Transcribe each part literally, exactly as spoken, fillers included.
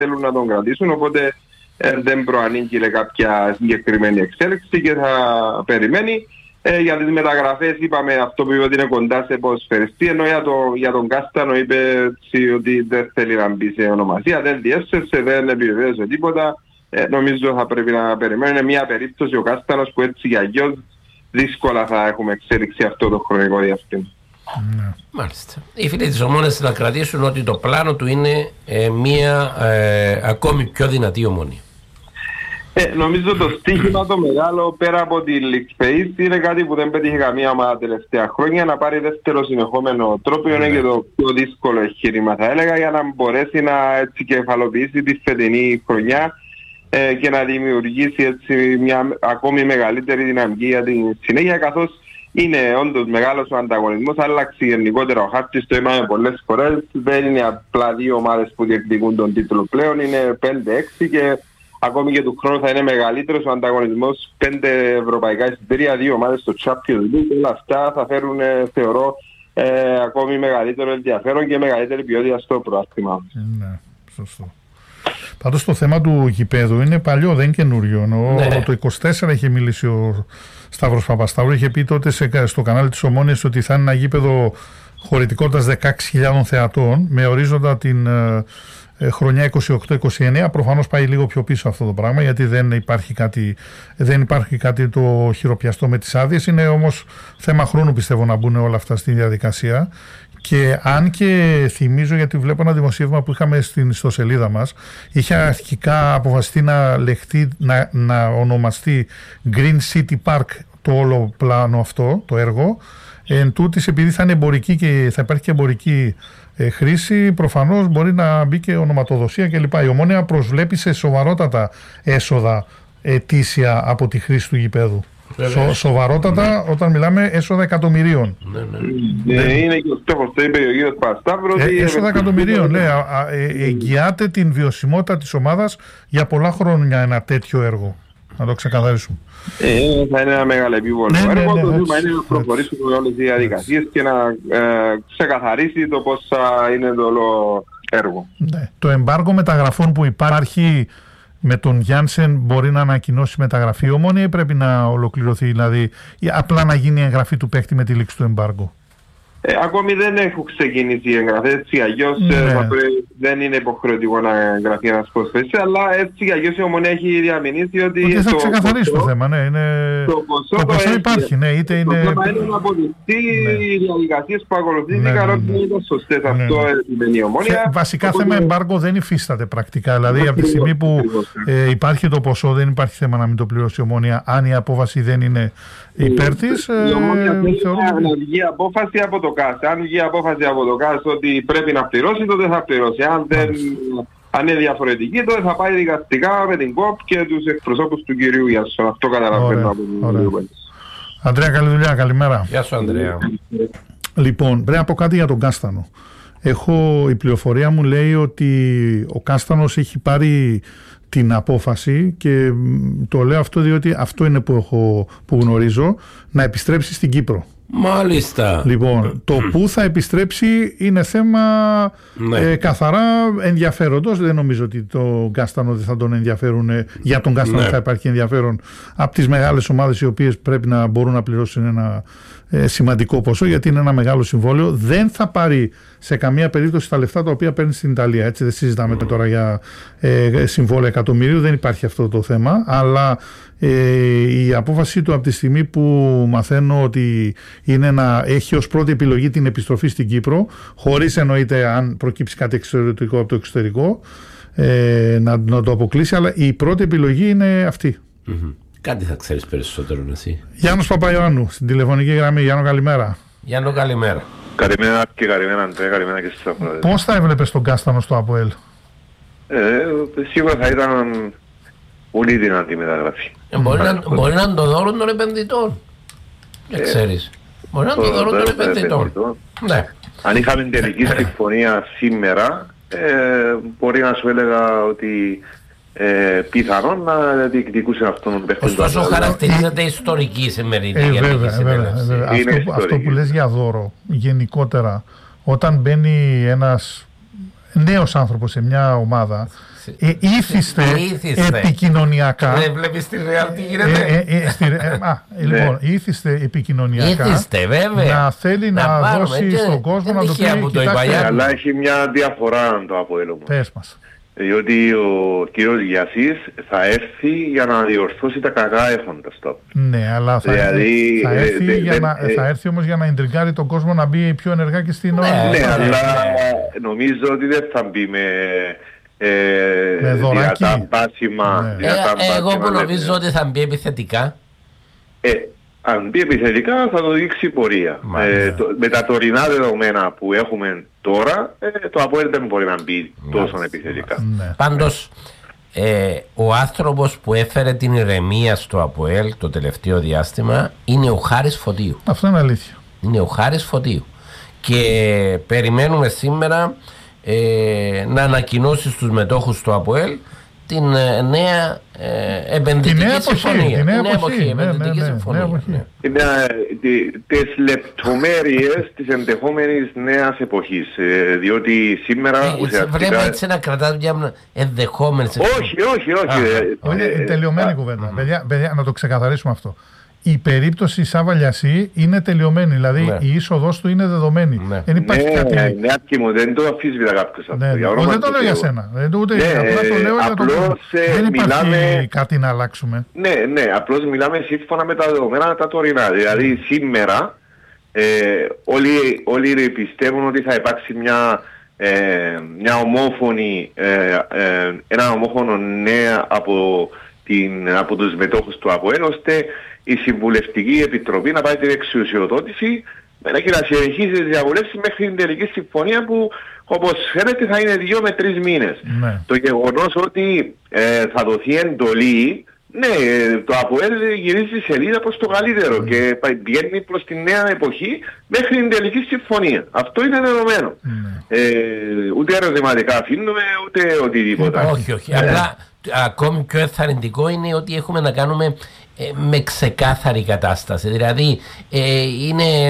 θέλουν να τον κρατήσουν, οπότε ε, δεν προανήγγειλε κάποια συγκεκριμένη εξέλιξη και θα περιμένει. Ε, για τις μεταγραφές είπαμε αυτό που είπε ότι είναι κοντά σε ποδοσφαιριστή, ενώ για, το, για τον Κάστανο είπε ότι δεν θέλει να μπει σε ονομασία, δεν διέσσευσε, δεν επιβεβαίωσε τίποτα. Ε, νομίζω θα πρέπει να περιμένουμε. Είναι μια περίπτωση ο Κάστανος που έτσι για αλλιώς δύσκολα θα έχουμε εξέλιξη αυτό το χρονικό διάστημα. Ναι. Μάλιστα. Οι φίλοι της Ομόνοιας να κρατήσουν ότι το πλάνο του είναι ε, μια ε, ακόμη πιο δυνατή Ομόνια. Ε, νομίζω το στίχημα το μεγάλο πέρα από τη League είναι κάτι που δεν πέτυχε καμία ομάδα τελευταία χρόνια, να πάρει δεύτερο συνεχόμενο τρόπο. Είναι και το πιο δύσκολο εγχείρημα θα έλεγα για να μπορέσει να έτσι κεφαλοποιήσει τη φετινή χρονιά ε, και να δημιουργήσει έτσι μια ακόμη μεγαλύτερη δυναμική για την συνέχεια, καθώς είναι όντως μεγάλος ο ανταγωνισμός, άλλαξε γενικότερα ο χάρτης, το είπαμε πολλές φορές, δεν είναι απλά δύο ομάδες που διεκδικούν τον τίτλο πλέον, είναι πέντε έξι και ακόμη και του χρόνου θα είναι μεγαλύτερος ο ανταγωνισμός, πέντε ευρωπαϊκά εισιτήρια, δύο ομάδες στο Champions League, όλα αυτά θα φέρουν, θεωρώ, ε, ακόμη μεγαλύτερο ενδιαφέρον και μεγαλύτερη ποιότητα στο προάστημα. Ναι, σωστό. Πάντως το θέμα του γηπέδου είναι παλιό, δεν είναι καινούριο. Ναι. Το είκοσι τέσσερα είχε μιλήσει ο Σταύρος Παπασταύρου, είχε πει τότε σε, στο κανάλι της Ομόνοιας ότι θα είναι ένα γήπεδο χωρητικότητας δεκαέξι χιλιάδων θεατών με ορίζοντα την ε, χρονιά είκοσι οκτώ είκοσι εννέα. Προφανώς πάει λίγο πιο πίσω αυτό το πράγμα, γιατί δεν υπάρχει κάτι, δεν υπάρχει κάτι το χειροπιαστό με τις άδειες. Είναι όμως θέμα χρόνου, πιστεύω, να μπουν όλα αυτά στη διαδικασία. Και αν και θυμίζω, γιατί βλέπω ένα δημοσίευμα που είχαμε στην ιστοσελίδα μας, είχε αρχικά αποφασιστεί να λεχτεί, να, να ονομαστεί Green City Park το όλο πλάνο αυτό, το έργο. Εν τούτης, επειδή θα είναι εμπορική και θα υπάρχει και εμπορική ε, χρήση, προφανώς μπορεί να μπει και ονοματοδοσία κλπ. Η Ομόνοια προσβλέπει σε σοβαρότατα έσοδα ετήσια από τη χρήση του γηπέδου. Σο, σοβαρότατα, ναι. Όταν μιλάμε έσοδα εκατομμυρίων. Ναι, ναι. Ναι, είναι και ο στόχος, το είπε ο κύριος Παπασταύρου. Ε, έσοδα εκατομμυρίων, ναι. Ε, εγγυάται την βιωσιμότητα της ομάδας για πολλά χρόνια ένα τέτοιο έργο. Να το ξεκαθαρίσουμε. Ε, θα είναι ένα μεγάλο επίβολο ναι, έργο. Ναι, ναι, το ναι, θέμα είναι να προχωρήσουμε όλες τις διαδικασίες και να ε, ξεκαθαρίσει το πώς θα είναι το όλο έργο. Ναι. Το εμπάργο μεταγραφών που υπάρχει με τον Γιάνσεν μπορεί να ανακοινώσει μεταγραφή η Ομόνοια ή πρέπει να ολοκληρωθεί, δηλαδή ή απλά να γίνει η εγγραφή του παίκτη με τη λήξη του εμπάργου? Ε, ακόμη δεν έχουν ξεκινήσει οι εγγραφές, έτσι αλλιώς ναι. ε, δεν είναι υποχρεωτικό να εγγραφεί ένας ποδοσφαιριστής, αλλά έτσι αλλιώς η Ομόνοια έχει διαμηνήσει ότι... Ότι θα το ξεκαθαρίσει το θέμα, ναι. Είναι... Το ποσό, το ποσό το υπάρχει, ναι. Είτε είναι... Το θέμα είναι να αποδειχθεί ναι. οι διαδικασίες που ακολουθήθηκαν, ναι, ναι, ναι. ότι ήταν σωστές. Ναι, ναι. Αυτό σημαίνει η Ομόνοια. Βασικά οπότε... θέμα εμπάργο δεν υφίσταται πρακτικά. Δηλαδή από τη στιγμή που ε, υπάρχει το ποσό, δεν υπάρχει θέμα να μην το πληρώσει η Ομόνοια, αν η απόφαση δεν είναι υπέρ της. Η Ομόνοια θέλει να βγει απόφαση από το ΚΑΣ. Αν βγει απόφαση από το ΚΑΣ ότι πρέπει να πληρώσει, τότε θα πληρώσει. Αν, δεν, αν είναι διαφορετική, τότε θα πάει δικαστικά με την ΚΟΠ και τους εκπροσώπους του κυρίου Γιάνσον. Αυτό καταλαβαίνω από την Λιβέντη. Αντρέα, καλή δουλειά, καλημέρα. Γεια σου, Ανδρέα. Λοιπόν, πρέπει να πω κάτι για τον Κάστανο. Έχω, η πληροφορία μου λέει ότι ο Κάστανος έχει πάρει την απόφαση, και το λέω αυτό διότι αυτό είναι που, έχω, που γνωρίζω, να επιστρέψει στην Κύπρο. Μάλιστα. Λοιπόν, το που θα επιστρέψει είναι θέμα ναι. ε, καθαρά ενδιαφέροντος. Δεν νομίζω ότι το Κάστανο δεν θα τον ενδιαφέρουν. Ε, για τον Κάστανο ναι. θα υπάρχει ενδιαφέρον από τις μεγάλες ομάδες, οι οποίες πρέπει να μπορούν να πληρώσουν ένα ε, σημαντικό ποσό, γιατί είναι ένα μεγάλο συμβόλαιο. Δεν θα πάρει σε καμία περίπτωση τα λεφτά τα οποία παίρνει στην Ιταλία. Έτσι, δεν συζητάμε mm. τώρα για ε, συμβόλαιο εκατομμυρίου, δεν υπάρχει αυτό το θέμα. Αλλά ε, η απόφαση του από τη στιγμή που μαθαίνω ότι είναι να έχει ως πρώτη επιλογή την επιστροφή στην Κύπρο, χωρίς εννοείται αν προκύψει κάτι εξωτερικό από το εξωτερικό, ε, να, να το αποκλείσει, αλλά η πρώτη επιλογή είναι αυτή. Mm-hmm. Κάτι θα ξέρεις περισσότερο εσύ. Γιάννος Παπαϊωάννου στην τηλεφωνική γραμμή. Γιάννο, καλημέρα. Γιάννο, καλημέρα. Καλημέρα και καλημέρα, Αντρέα, καλημέρα και στις ακροατές. Πώς θα έβλεπες τον Κάστανο στο ΑΠΟΕΛ? Ε, σίγουρα θα ήταν πολύ δυνατή μεταγραφή. Ε, μπορεί, να, μπορεί να είναι το δώρο των επενδυτών. Δεν ε, ξέρεις. Μπορεί να είναι το δώρο των επενδυτών. Ναι. Αν είχαμε τελική συμφωνία σήμερα, ε, μπορεί να σου έλεγα ότι ε, πιθανόν να διεκδικούσε αυτόν τον παιχνίδι. Ωστόσο χαρακτηρίζεται ιστορική σημερινή. Ε, βέβαια, βέβαια, βέβαια. Αυτό, αυτό που λες για δώρο γενικότερα, όταν μπαίνει ένας νέος άνθρωπος σε μια ομάδα, Ε, ήθιστε επικοινωνιακά. Δεν βλέπεις τη Real τι γίνεται. Ε, ε, ε, στη, ε, α, λοιπόν, ήθιστε επικοινωνιακά. Ήθιστε, βέβαια. Να θέλει να, να δώσει και, στον κόσμο να το πει. Κοιτάξτε, αλλά έχει μια διαφορά το Αποέλ. Πες μας. Διότι ο κύριος Γιασής θα έρθει για να διορθώσει τα κακά έχοντα το. Ναι, αλλά θα, δηλαδή, θα, έρθει, ε, για ε, να, ε, θα έρθει όμως για να εντριγκάρει τον κόσμο να μπει πιο ενεργά και στην ώρα. Ναι, ναι, αλλά νομίζω ότι δεν θα μπει με, ε, με δυνατά πάσιμα. Ναι. Δυνατά ε, εγώ που νομίζω ναι. ότι θα μπει επιθετικά. Ε, αν μπει επιθετικά θα το δείξει πορεία. Ε, το, με τα τωρινά δεδομένα που έχουμε τώρα, ε, το Αποέλ δεν μπορεί να μπει τόσο Μάλιστα. επιθετικά. Ναι. Πάντως, ε, ο άνθρωπος που έφερε την ηρεμία στο Αποέλ το τελευταίο διάστημα είναι ο Χάρης Φωτίου. Αυτό είναι αλήθεια. Είναι ο Χάρης Φωτίου. Και περιμένουμε σήμερα ε, να ανακοινώσει στους μετόχους του Αποέλ την ε, νέα ε, επενδυτική νέα συμφωνία. Την νέα εποχή, εποχή, επενδυτική ναι, ναι, συμφωνία. Ναι, ναι. Είναι τις λεπτομέρειες της ενδεχόμενης νέας εποχής. Ε, διότι σήμερα Ε, ουσιαστικά... Βλέπω έτσι να κρατάς μια ενδεχόμενες. Όχι, όχι, όχι. Είναι τελειωμένη κουβέντα. Παιδιά, να το ξεκαθαρίσουμε αυτό. Η περίπτωση Σάβα Λιασί είναι τελειωμένη, δηλαδή ναι. η είσοδος του είναι δεδομένη. Ναι. Δεν υπάρχει ναι, κάτι. Ναι, ναι, μου, δεν το αφήσβητα κάποιος αυτό. Ναι, ναι. Ο, δεν το λέω για σένα. Δεν το, ούτε, ναι, απλά το λέω για το ε, δεν υπάρχει μιλάμε... κάτι να αλλάξουμε. Ναι, ναι, απλώς μιλάμε σύμφωνα με τα δεδομένα τα τωρινά. Δηλαδή σήμερα ε, όλοι, όλοι πιστεύουν ότι θα υπάρξει μια, ε, μια ομόφωνη, ε, ε, ένα ομόφωνο νέα από, την, από τους μετόχους του ΑΠΟΕΛ, ώστε η Συμβουλευτική Επιτροπή να πάρει την εξουσιοδότηση και να συνεχίσει τις διαβουλεύσεις μέχρι την τελική συμφωνία που, όπως φαίνεται, θα είναι δύο με τρεις μήνες. Ναι. Το γεγονός ότι ε, θα δοθεί εντολή, ναι, το ΑΠΟΕΛ γυρίζει σελίδα προς το καλύτερο mm. και πηγαίνει προς τη νέα εποχή μέχρι την τελική συμφωνία. Αυτό είναι δεδομένο. Mm. Ε, ούτε ερωτηματικά αφήνουμε, ούτε οτιδήποτε. Όχι, όχι. Απλά ακόμη πιο εθαρρυντικό είναι ότι έχουμε να κάνουμε ε, με ξεκάθαρη κατάσταση. Δηλαδή ε, είναι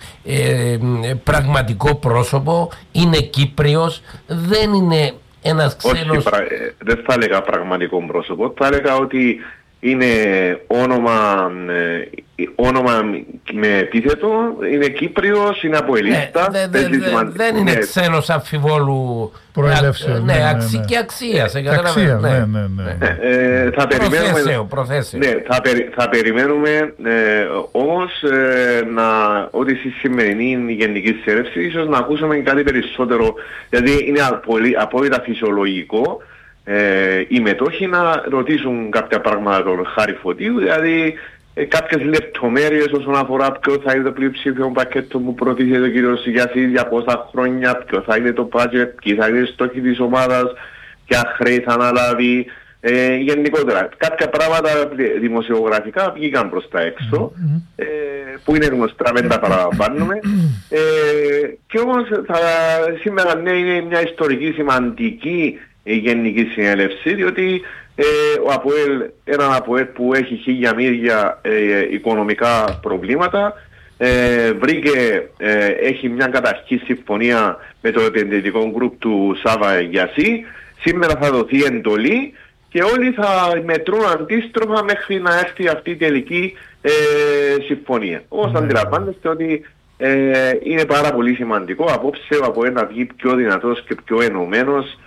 ε, πραγματικό πρόσωπο, είναι Κύπριος, δεν είναι ένας ξένος... Όχι, πρα... δεν θα έλεγα πραγματικό πρόσωπο, θα έλεγα ότι είναι όνομα, ε, όνομα με επίθετο, είναι Κύπριος, είναι αποελίστα. Ναι, δε, δε, δε, σημαν... Δεν είναι ναι. ξένος αμφιβόλου προελεύσεως. Ναι, ναι, ναι, αξι... ναι. και αξίας. Ε, αξία, ναι, ναι, ναι. ναι. Ε, θα προθέσεω, περιμένουμε, προθέσεω. Ναι, θα, περι, θα περιμένουμε ε, όμως ε, να, ότι στη σημερινή γενική συνέλευση ίσως να ακούσουμε κάτι περισσότερο, γιατί είναι απολύ, απόλυτα φυσιολογικό Ε, οι μετόχοι να ρωτήσουν κάποια πράγματα τον Χάρη Φωτίου, δηλαδή ε, κάποιες λεπτομέρειες όσον αφορά ποιο θα είναι το πλειοψήφιο πακέτο που προτίθεται ο κύριος Γιασής, για πόσα χρόνια, ποιο θα είναι το budget, ποιοι θα είναι οι στόχοι της ομάδας, ποια χρέη θα αναλάβει, ε, γενικότερα. Κάποια πράγματα δημοσιογραφικά βγήκαν προς τα έξω, ε, που είναι γνωστά, δεν τα παραλαμβάνουμε. Ε, και όμως θα, σήμερα ναι, είναι μια ιστορική σημαντική η Γενική Συνέλευση, διότι ε, ο ΑΠΟΕΛ, έναν ΑΠΟΕΛ που έχει χίλια μύρια ε, οικονομικά προβλήματα, ε, βρήκε, ε, έχει μια καταρχή συμφωνία με το επενδυτικό γκρουπ του Σάβα Γιασί. Σήμερα θα δοθεί εντολή και όλοι θα μετρούν αντίστροφα μέχρι να έρθει αυτή η τελική ε, συμφωνία. Όμως mm. αντιλαμβάνεστε ότι ε, είναι πάρα πολύ σημαντικό απόψε ο ΑΠΟΕΛ να βγει πιο δυνατός και πιο ενωμένος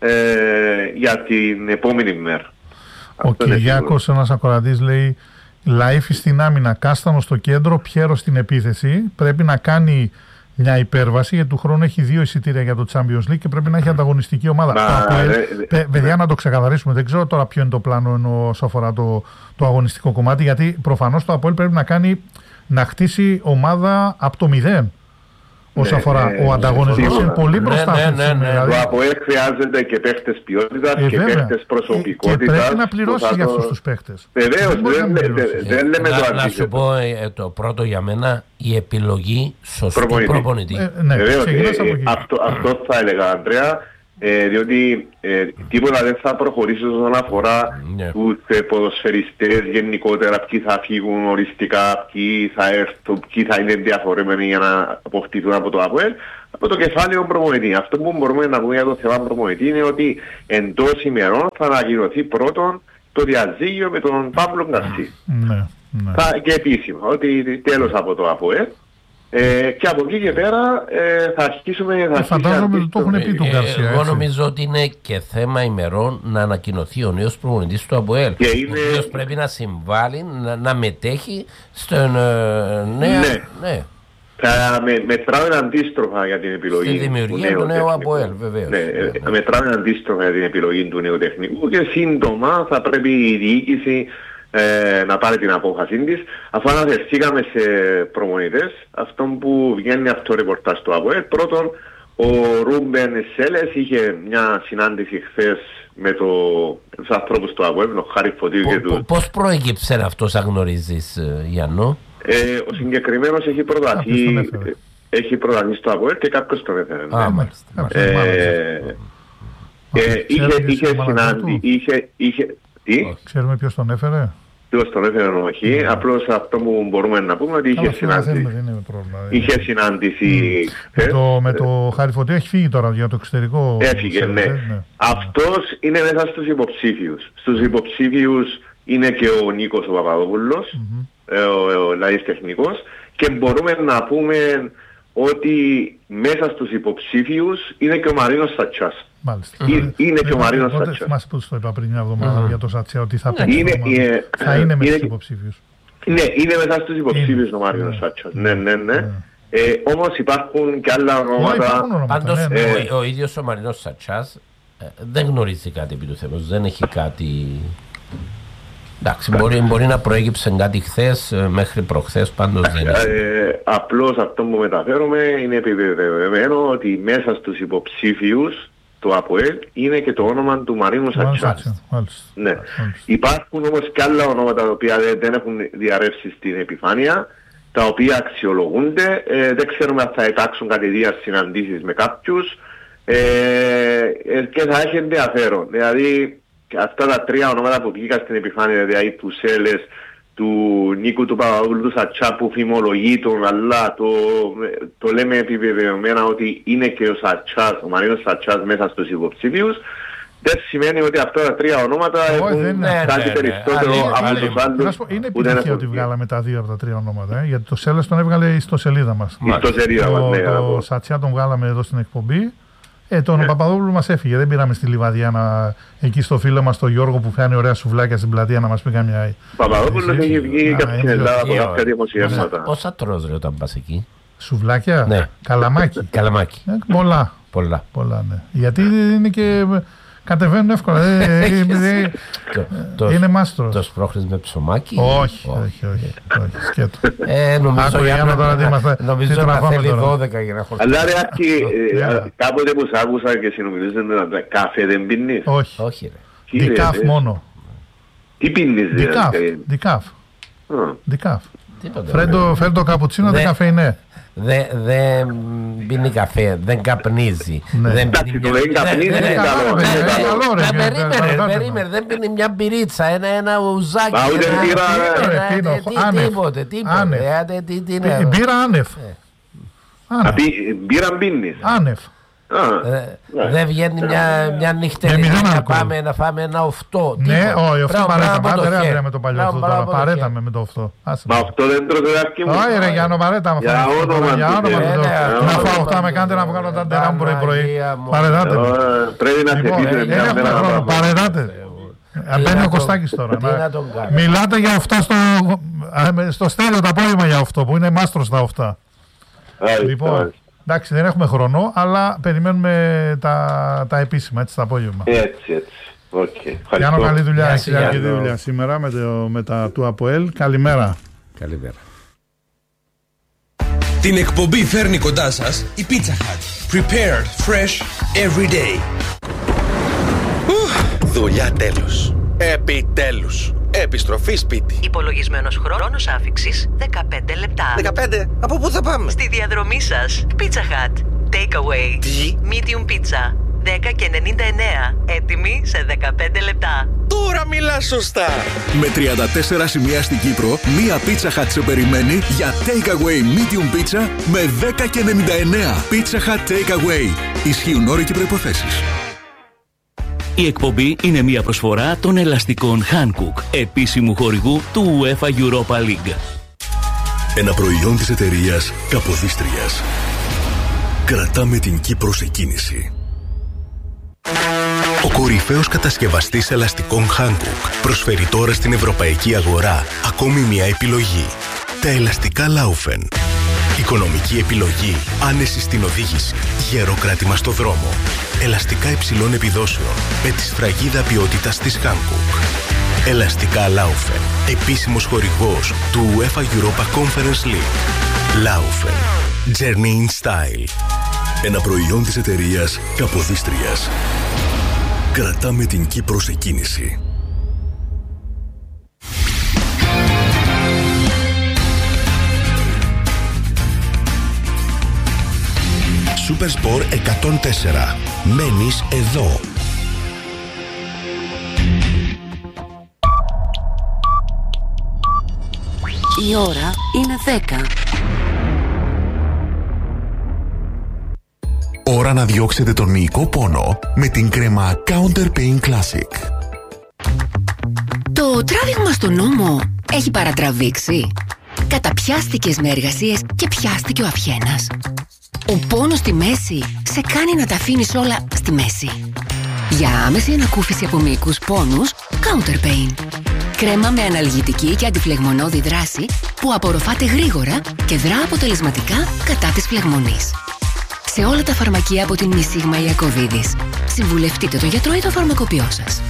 Ε, για την επόμενη μέρα. Ο Κυριάκος, ένας ακροατής, λέει Λαΐφη στην άμυνα, Κάστανο στο κέντρο, Πιέρο στην επίθεση. Πρέπει να κάνει μια υπέρβαση, γιατί του χρόνου έχει δύο εισιτήρια για το Champions League και πρέπει να έχει ανταγωνιστική ομάδα. Να, το, ρε, ρε, παιδιά, ρε. να το ξεκαθαρίσουμε. Δεν ξέρω τώρα ποιο είναι το πλάνο ενώ, όσο αφορά το, το αγωνιστικό κομμάτι, γιατί προφανώς το ΑΠΟΕΛ πρέπει να κάνει να χτίσει ομάδα από το μηδέν. Όσο αφορά ναι, ο ανταγωνισμός είναι πολύ μπροστά. Ναι, ναι, ναι, ναι. Το ΑΠΟΕΛ χρειάζεται και παίχτες ποιότητας ε, και παίχτες προσωπικότητας. Και πρέπει να πληρώσει για αυτούς τους παίχτες. Βεβαίως, δεν, δεν, δεν λέμε να, το αντίθετο. Να σου πω ε, το πρώτο για μένα, η επιλογή σωστού προπονητή. Ε, ναι, Βεβαίως, ε, ε, αυτό, αυτό θα έλεγα, Ανδρέα. Ε, διότι ε, τίποτα δεν θα προχωρήσει όσον αφορά yeah. τους ε, ποδοσφαιριστές γενικότερα, ποιοι θα φύγουν οριστικά, ποιοι θα έρθουν, ποιοι θα είναι διαφορεμένοι για να αποκτηθούν από το ΑΠΟΕΛ, από το κεφάλαιο προπονητή. Αυτό που μπορούμε να πούμε για το θέμα προπονητή είναι ότι εντός ημερών θα ανακοινωθεί πρώτον το διαζύγιο με τον Παύλο Γκαρσί. Ναι, ναι. Θα, και επίσημα, ότι τέλος από το ΑΠΟΕΛ. Ε, και από εκεί και πέρα ε, θα αρχίσουμε... Θα φαντάζομαι ότι το έχουν πει τον Γκαρσία. Εγώ νομίζω ότι είναι και θέμα ημερών να ανακοινωθεί ο νέος προπονητής του ΑΠΟΕΛ. Είναι... Ο οποίος πρέπει να συμβάλλει, να, να μετέχει στον ε, νέο... Ναι. ναι. Θα με, μετράμε αντίστροφα για την επιλογή στη δημιουργία του νέου ΑΠΟΕΛ, βεβαίως. Ναι, ναι. Μετράμε αντίστροφα για την επιλογή του νέου τεχνικού και σύντομα θα πρέπει η διοίκηση ε, να πάρει την απόφαση της. Αφού αναφερθήκαμε σε προπονητές, αυτό που βγαίνει από το ρεπορτάζ του ΑΠΟΕΛ, πρώτον ο Ρούμπεν Σέλες είχε μια συνάντηση χθες με το, τους ανθρώπους του ΑΠΟΕΛ, τον Χάρη Φωτίου και του... Πώς προέκυψε αυτό, σαν γνωρίζεις, Γιάννο? Ε, ο συγκεκριμένος έχει προταθεί, έχει προταθεί στο ΑΠΟΕΛ και κάποιος τον έφερε. Α, μάλιστα. Είχε συνάντηση, είχε, είχε, τι? Ξέρουμε ποιος τον έφερε? Ποιος τον έφερε όχι, απλώς αυτό που μπορούμε να πούμε ότι είχε συνάντηση. Είχε συνάντηση. Με το Χάρη Φωτίου έχει φύγει τώρα για το εξωτερικό. Έφυγε, ναι. Αυτός είναι μέσα στους υποψήφιους. Στους υποψήφιους είναι και ο Νίκος ο Παπαδόπουλος, ο λαής τεχνικός, και μπορούμε να πούμε ότι μέσα στους υποψήφιους είναι και ο Μαρίνος Σατσάς. Μάλιστα. Είναι και ο Μαρίνος Σατσάς. Θυμάσαι που το είπα πριν μια εβδομάδα για το Σατσιά ότι θα παίξει. Θα είναι μέσα στους υποψήφιους. Ναι, είναι μέσα στους υποψήφιους ο Μαρίνος Σατσάς. Ναι, ναι, ναι. Όμως υπάρχουν και άλλα ονόματα. Πάντως ο ίδιος ο Μαρίνος Σατσάς δεν γνωρίζει κάτι επί του θέματος, δεν έχει κάτι... Εντάξει, μπορεί, μπορεί να προέκυψε κάτι χθες μέχρι προχθές, πάντως δεν είναι. Ε, απλώς αυτό που μεταφέρουμε είναι επιβεβαιωμένο ότι μέσα στους υποψήφιους το ΑΠΟΕΛ είναι και το όνομα του Μαρίνου Σατσάς. Ναι. Υπάρχουν όμως και άλλα ονόματα τα οποία δεν, δεν έχουν διαρρεύσει στην επιφάνεια, τα οποία αξιολογούνται. Ε, δεν ξέρουμε αν θα ετάξουν κατηδίας συναντήσεις με κάποιους ε, ε, και θα έχει ενδιαφέρον. Δηλαδή, αυτά τα τρία ονόματα που βγήκαν στην επιφάνεια, δηλαδή του Σέλες, του Νίκου του Παπαδόπουλου, του Σατσά που φημολογεί τον, αλλά το, το λέμε επιβεβαιωμένα ότι είναι και ο Σατσάς, ο Μαρίνος Σατσάς μέσα στους υποψήφιους, δεν σημαίνει ότι αυτά τα τρία ονόματα oh, έχουν είναι, κάτι ναι, περισσότερο ναι, από τους άλλους. Είναι επιτυχία ότι βγάλαμε τα δύο από τα τρία ονόματα, ε, γιατί το Σέλες τον έβγαλε η ιστοσελίδα μας. Η ιστοσελίδα μας, ναι. Το Σατσιά τον βγάλαμε εδώ στην εκπομπή. Ε, τον yeah. Παπαδόπουλο μας έφυγε. Δεν πήραμε στη Λιβαδιά να... εκεί στο φίλο μας τον Γιώργο που κάνει ωραία σουβλάκια στην πλατεία να μας πει καμιά. Παπαδόπουλος έχει βγει και από την Ελλάδα από κάποια δημοσιεύματα. Πόσα τρως ρε όταν πας εκεί? Σουβλάκια, ναι. Καλαμάκι. Καλαμάκι. Ε, πολλά. Πολλά. Πολλά, ναι. Γιατί είναι και... κατεβαίνουν εύκολα. Είναι μάστρος. Το σπρώχνεις με ψωμάκι? Όχι, όχι, όχι. Σκέτο. Νομίζω να θέλει δώδεκα για να χορτάσει. Αλλά ρε Άκη, κάποτε που σ' άκουσα και συνομιλούσαν, καφέ δεν πίνεις? Όχι. Δικάφ μόνο. Τι πίνεις? Δικάφ. Δικάφ. Φέρ' το καπουτσίνο δεκαφεϊνέ. Δεν δε πίνει καφέ, δεν καπνίζει. Ναι. Δεν πίνει μια... δεν καπνίζει, δεν είναι καλό. Περίμενε, δεν πίνει μια μπυρίτσα, ένα, ένα ουζάκι. Μα ούτε μπύρα, τίποτε, τίποτε. Μπύρα άνευ. Μπύρα πίνεις. Άνευ. Δεν βγαίνει μια νυχτερινή να πάμε να φάμε ένα οφτό. Ναι, όχι, αυτό παρέταμε. Δεν έβγαινε με το παλιό αυτό τώρα. Παρέταμε με το οφτό. Μα αυτό δεν τρώτε δάκη μου. Όχι ρε Γιάννο, παρέταμε. Για όνομα. Για όνομα. Να φάω αυτά με κάντε να βγάλω τα ντερά μου πρωί-πρωί. Παρετάτε. Πρέπει να σε πείτε μια μέρα. Παρετάτε. Μπαίνει ο Κωστάκης τώρα. Μιλάτε για αυτά στο Στέλιο το απόγευμα για αυτό που είναι μάστρος τα αυτά. Λοιπόν. Εντάξει, δεν έχουμε χρόνο, αλλά περιμένουμε τα, τα επίσημα, έτσι, το απόγευμα. Έτσι, έτσι. Okay. Γιάννο, καλή δουλειά. Έχει καλή δουλειά σήμερα με, το, με τα του ΑΠΟΕΛ. Καλημέρα. Καλημέρα. Την εκπομπή φέρνει κοντά σας η Pizza Hut. Prepared fresh every day. Δουλειά τέλος. Επιτέλους. Επιστροφή σπίτι. Υπολογισμένος χρόνος άφιξης δεκαπέντε λεπτά. δεκαπέντε. Από πού θα πάμε? Στη διαδρομή σας. Pizza Hut. Take away. Τι? Medium pizza. δέκα και ενενήντα εννέα. Έτοιμοι σε δεκαπέντε λεπτά. Τώρα μιλάς σωστά! Με τριάντα τέσσερα σημεία στην Κύπρο, μία Pizza Hut σε περιμένει για Takeaway Medium Pizza με δέκα και ενενήντα εννέα. Pizza Hut Takeaway. Ισχύουν όροι και προϋποθέσεις. Η εκπομπή είναι μια προσφορά των ελαστικών Hankook, επίσημου χορηγού του UEFA Europa League. Ένα προϊόν της εταιρείας Καποδίστριας. Κρατάμε την Κύπρο σε κίνηση. Ο κορυφαίος κατασκευαστής ελαστικών Hankook προσφέρει τώρα στην ευρωπαϊκή αγορά ακόμη μια επιλογή. Τα ελαστικά Laufen. Οικονομική επιλογή, άνεση στην οδήγηση, γερό κράτημα στο δρόμο. Ελαστικά υψηλών επιδόσεων με τη σφραγίδα ποιότητας της Hankook. Ελαστικά Laufen. Επίσημος χορηγός του UEFA Europa Conference League. Laufen. Journey in Style. Ένα προϊόν της εταιρείας Καποδίστριας. Κρατάμε την Κύπρο σε κίνηση. Supersport εκατόν τέσσερα. Μένεις εδώ. Η ώρα είναι δέκα. Ώρα να διώξετε τον μυϊκό πόνο με την κρέμα Counter Pain Classic. Το τράβηγμα στον ώμο έχει παρατραβήξει. Καταπιάστηκες με εργασίες και πιάστηκε ο αυχένας. Ο πόνος στη μέση σε κάνει να τα αφήνεις όλα στη μέση. Για άμεση ανακούφιση από μυϊκούς πόνους, Counter Pain. Κρέμα με αναλγητική και αντιφλεγμονώδη δράση που απορροφάται γρήγορα και δρά αποτελεσματικά κατά της φλεγμονής. Σε όλα τα φαρμακεία από την Μισίγμα Ιακωβίδης. Συμβουλευτείτε το γιατρό ή το φαρμακοποιό σας.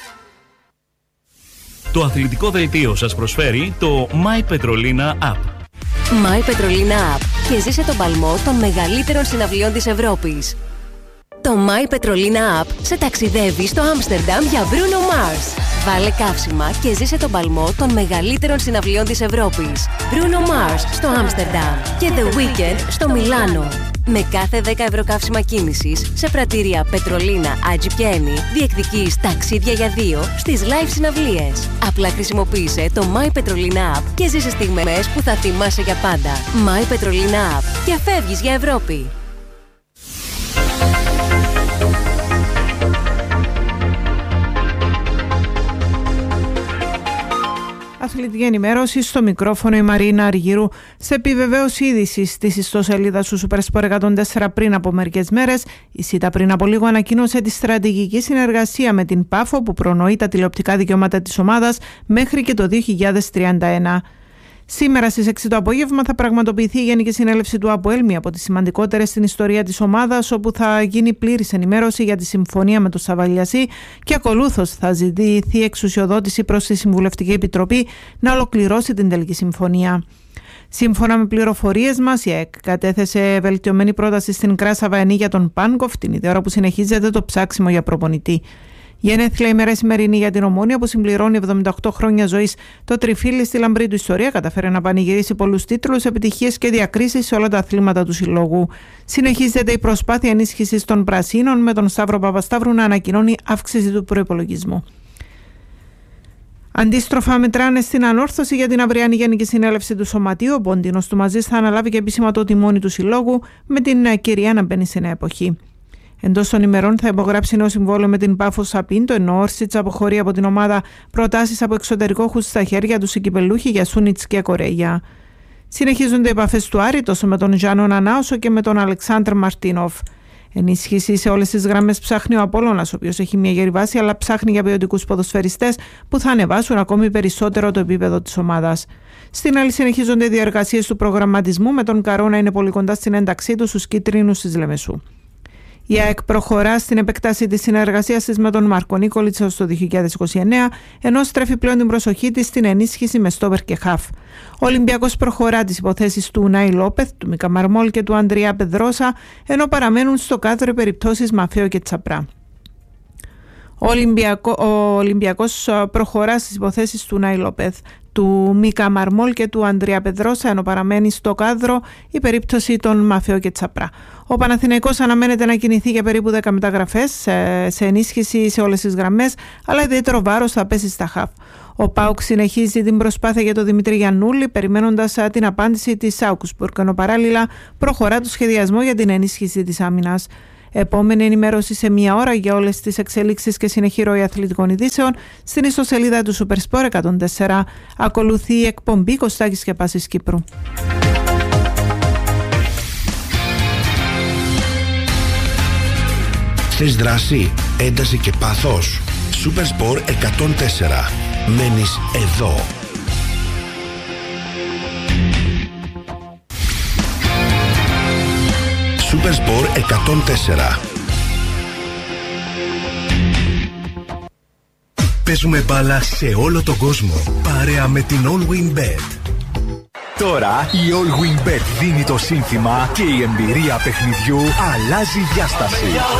Το αθλητικό δελτίο σας προσφέρει το My Petrolina App. My Petrolina App και ζήσε τον παλμό των μεγαλύτερων συναυλιών της Ευρώπης. Το My Petrolina App σε ταξιδεύει στο Άμστερνταμ για Bruno Mars. Βάλε καύσιμα και ζήσε τον παλμό των μεγαλύτερων συναυλιών της Ευρώπης. Bruno Mars στο Άμστερνταμ και The Weeknd στο Μιλάνο. Με κάθε δέκα ευρώ καύσιμα κίνησης σε πρατήρια Πετρολίνα, Άτζι και Έμι διεκδικείς ταξίδια για δύο στις live συναυλίες. Απλά χρησιμοποίησε το My Petrolina App και ζήσε στιγμές που θα θυμάσαι για πάντα. My Petrolina App και φεύγεις για Ευρώπη. Αθλητική ενημέρωση στο μικρόφωνο η Μαρίνα Αργύρου. Σε επιβεβαίωση είδησης της ιστοσελίδας του Supersport εκατόν τέσσερα πριν από μερικές μέρες, η ΣΥΤΑ πριν από λίγο ανακοίνωσε τη στρατηγική συνεργασία με την ΠΑΦΟ που προνοεί τα τηλεοπτικά δικαιώματα της ομάδας μέχρι και το δύο χιλιάδες τριάντα ένα. Σήμερα στις έξι το απόγευμα θα πραγματοποιηθεί η Γενική Συνέλευση του ΑΠΟΕΛ, μία από τις σημαντικότερες στην ιστορία της ομάδας, όπου θα γίνει πλήρης ενημέρωση για τη συμφωνία με τον Σαβαλιασί και ακολούθως θα ζητηθεί εξουσιοδότηση προς τη Συμβουλευτική Επιτροπή να ολοκληρώσει την τελική συμφωνία. Σύμφωνα με πληροφορίες μας, η ΑΕΚ κατέθεσε βελτιωμένη πρόταση στην Κράσα Βαϊανή για τον Πάνκοφ την ίδια ώρα που συνεχίζεται το ψάξιμο για προπονητή. Γενέθλια ημέρα σημερινή για την Ομόνοια που συμπληρώνει εβδομήντα οκτώ χρόνια ζωής. Το τριφύλι στη λαμπρή του ιστορία καταφέρει να πανηγυρίσει πολλούς τίτλους, επιτυχίες και διακρίσεις σε όλα τα αθλήματα του συλλόγου. Συνεχίζεται η προσπάθεια ενίσχυσης των Πρασίνων με τον Σταύρο Παπασταύρου να ανακοινώνει αύξηση του προϋπολογισμού. Αντίστροφα μετράνε στην ανόρθωση για την αυριανή Γενική Συνέλευση του Σωματείου. Ο Πόντινος του Μαζής θα αναλάβει και επίσημα το τιμόνι του συλλόγου με την κυρία να μπαίνει σε νέα εποχή. Εντός των ημερών θα υπογράψει νέο συμβόλαιο με την Πάφο Σαπίντο, ενώ ο Όρσιτς αποχωρεί από την ομάδα. Προτάσεις από εξωτερικό έχουν στα χέρια του οι κυπελούχοι για Σούνιτς και Κορέγια. Συνεχίζονται οι επαφές του Άρη τόσο με τον Γιάννο Νανά όσο και με τον Αλεξάνδρ Μαρτίνοφ. Ενίσχυση σε όλες τις γραμμές ψάχνει ο Απόλλωνας, ο οποίος έχει μια γερή βάση, αλλά ψάχνει για ποιοτικούς ποδοσφαιριστές που θα ανεβάσουν ακόμη περισσότερο το επίπεδο της ομάδας. Στην άλλη, συνεχίζονται οι διεργασίες του προγραμματισμού, με τον Καρό να είναι πολύ κοντά στην ένταξή του στους κίτρινους της Λεμεσού. Η ΑΕΚ προχωρά στην επέκταση της συνεργασίας της με τον Μάρκο Νίκολιτς έως το δύο χιλιάδες είκοσι εννέα, ενώ στρέφει πλέον την προσοχή της στην ενίσχυση με στόπερ και χαφ. Ο Ολυμπιακός προχωρά τις υποθέσεις του Νάι Λόπεθ, του Μίκα Μαρμόλ και του Ανδριά Πεδρόσα, ενώ παραμένουν στο κάδρο οι περιπτώσεις Μαφέο και Τσαπρά. Ο, Ολυμπιακό, ο Ολυμπιακός προχωρά στις υποθέσεις του Νάι Λόπεθ, του Μίκα Μαρμόλ και του Ανδρέα Πεδρόσα, ενώ παραμένει στο κάδρο η περίπτωση των Μαφέο και Τσαπρά. Ο Παναθηναϊκός αναμένεται να κινηθεί για περίπου δέκα μεταγραφές σε, σε ενίσχυση σε όλες τις γραμμές, αλλά ιδιαίτερο βάρος θα πέσει στα χαφ. Ο ΠΑΟΚ συνεχίζει την προσπάθεια για τον Δημήτρη Γιαννούλη, περιμένοντας την απάντηση της Augsburg, ενώ παράλληλα προχωρά το σχεδιασμό για την ενίσχυση της άμυνας. Επόμενη ενημέρωση σε μία ώρα για όλες τις εξελίξεις και συνεχή ροή αθλητικών ειδήσεων στην ιστοσελίδα του Supersport εκατόν τέσσερα. Ακολουθεί η εκπομπή Κωστάκης και Πάσης Κύπρου. Θες δράση, ένταση και πάθος? Supersport εκατόν τέσσερα. Μένεις εδώ. Supersport εκατόν τέσσερα. Παίζουμε μπάλα σε όλο τον κόσμο, παρέα με την All Win Bet. Τώρα η All Win Bet δίνει το σύνθημα και η εμπειρία παιχνιδιού αλλάζει διάσταση.